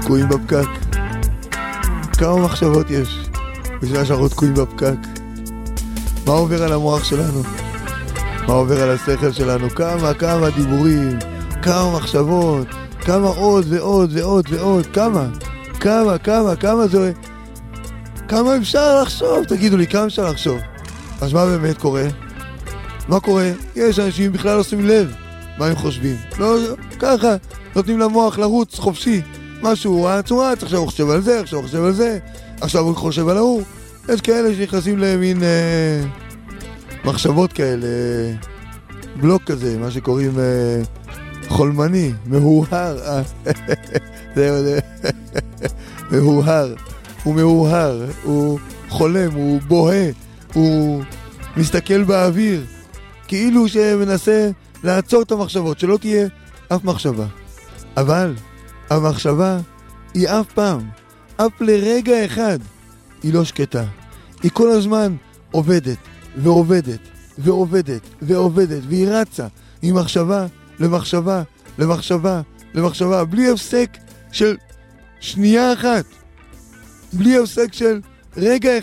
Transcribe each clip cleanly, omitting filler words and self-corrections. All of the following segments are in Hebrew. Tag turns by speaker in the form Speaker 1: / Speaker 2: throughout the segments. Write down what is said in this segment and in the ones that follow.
Speaker 1: תקועים בפקק. כמה מחשבות יש בשביל שאנחנו תקועים בפקק. מה עובר על המוח שלנו? מה עובר על השכל שלנו? כמה דיבורים, כמה מחשבות, כמה עוד ועוד ועוד ועוד, כמה זה... כמה אפשר לחשוב? תגידו לי, כמה אפשר לחשוב? אז מה באמת קורה? מה קורה? יש אנשים בכלל לא שמים לב מה הם חושבים. לא, ככה, נותנים למוח לרוץ חופשי. משהו, הוא רץ, עכשיו הוא חושב על זה, עכשיו הוא חושב על זה, עכשיו הוא חושב על ההוא. יש כאלה שנכנסים למין מחשבות כאלה, בלוק כזה, מה שקוראים חולמני, מהוהר. זה מהוהר. הוא מהוהר, הוא חולם, הוא בוהה, הוא מסתכל באוויר, כאילו שמנסה לעצור את המחשבות, שלא תהיה אף מחשבה. אבל המחשבה היא אף פעם, אף לרגע אחד, היא לא שקטה. היא כל הזמן עובדת ועובדת ועובדת ועובדת, והיא רצה ממחשבה למחשבה למחשבה למחשבה, בלי הפסק של שנייה אחת, בלי הפסק של רגע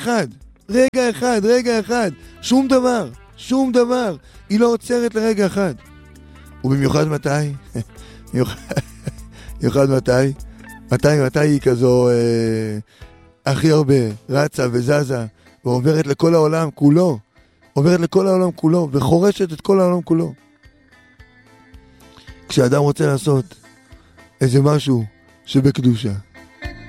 Speaker 1: אחד, שום דבר, היא לא עוצרת לרגע אחד. ובמיוחד מתי? מתי היא כזו הכי הרבה רצה וזזה ועוברת לכל העולם כולו, וחורשת את כל העולם כולו. כשאדם רוצה לעשות איזה משהו שבקדושה,